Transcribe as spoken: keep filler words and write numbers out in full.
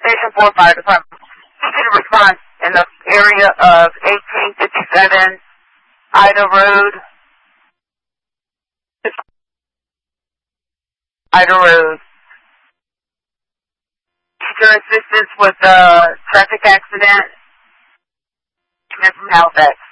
Station four Fire Department. Seeking a response in the area of eighteen fifty-seven Ida Road. Ida Road. Seeking assistance with a traffic accident. And from Halifax.